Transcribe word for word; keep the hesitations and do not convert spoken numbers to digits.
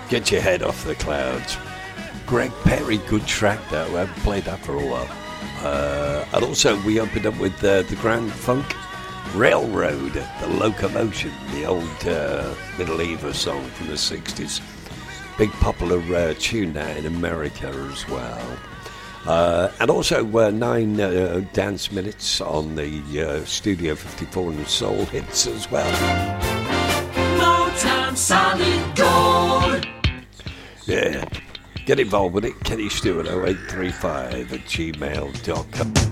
Get your head off the clouds. Greg Perry, good track that. We haven't played that for a while. Uh, and also we opened up with uh, the Grand Funk Railroad, The Locomotion, the old uh, Middle Eva song from the sixties. Big popular uh, tune now in America as well. Uh, and also uh, nine uh, dance minutes on the uh, Studio fifty-four and Soul hits as well. Motown Solid Gold. Yeah. Get involved with it. Kenny Stewart, oh eight three five at gmail dot com.